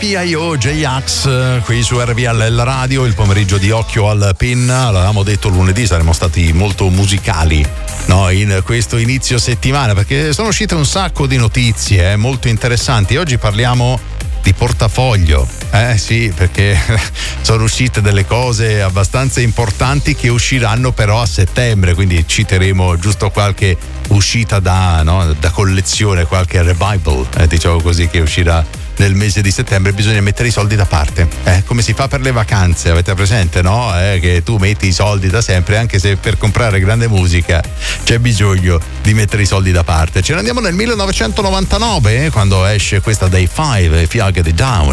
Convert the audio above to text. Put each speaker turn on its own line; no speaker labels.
FIO J-Ax qui su RVL Radio, il pomeriggio di Occhio al Penna. L'avevamo detto lunedì, saremmo stati molto musicali, no, in questo inizio settimana, perché sono uscite un sacco di notizie molto interessanti. Oggi parliamo di portafoglio, sì, perché sono uscite delle cose abbastanza importanti che usciranno però a settembre, quindi citeremo giusto qualche uscita da collezione, qualche revival, diciamo così, che uscirà nel mese di settembre. Bisogna mettere i soldi da parte, come si fa per le vacanze, avete presente, no? Che tu metti i soldi da sempre, anche se per comprare grande musica c'è bisogno di mettere i soldi da parte. Ce ne andiamo nel 1999, quando esce questa dei Five, Five Get It Down.